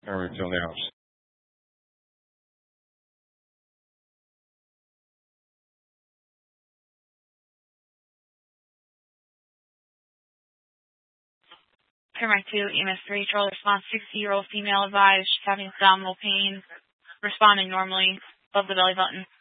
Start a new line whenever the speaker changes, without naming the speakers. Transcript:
or fill the house.
Paramedic 2, EMS 3, troll response, 60-year-old female advised, she's having abdominal pain, responding normally, above the belly button.